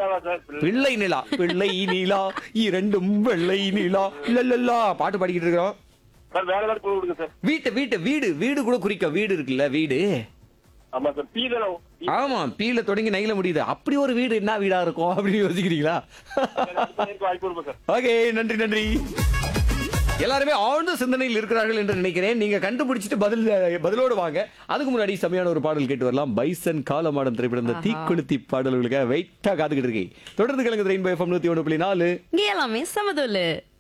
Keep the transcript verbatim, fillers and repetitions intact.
நிலாவா sir? பிள்ளை நிலா பிள்ளை நிலா இரண்டும் வெள்ளை நிலா இல்லல்லா பாட்டு பாடிக்கிட்டு இருக்கிறோம். சார் வேற ஏதாவது குழு கொடுங்க சார். வீட்டு வீட்டு வீடு வீடு கூட குறிக்க வீடு இருக்குல்ல வீடு. ஆமா சார். பீ தானே? ஆமா பீல தொடங்கி நைல முடியுது. அப்படி ஒரு வீடு என்ன வீடா இருக்கும் அப்படின்னு யோசிக்கிறீங்களா? வாய்ப்பு கொடுப்போம் சார். ஓகே நன்றி நன்றி. எல்லாருமே ஆழ்ந்த சிந்தனையில் இருக்கிறார்கள் என்று நினைக்கிறேன். நீங்க கண்டுபிடிச்சிட்டு பதில் பதிலோடு வாங்க. அதுக்கு முன்னாடி செமையான ஒரு பாடல் கேட்டு வரலாம். பைசன் காலமாடம் திரைப்படம் இந்த தீக்குளுத்தி பாடல்களுக்கு வெயிட்டா காத்துக்கிட்டு இருக்கேன். தொடர்ந்து கலங்குது ரெயின்போ எஃப்எம் நூத்தி ஒன்று புள்ளி நாலு. இங்க எல்லாமே சமதுல்லு.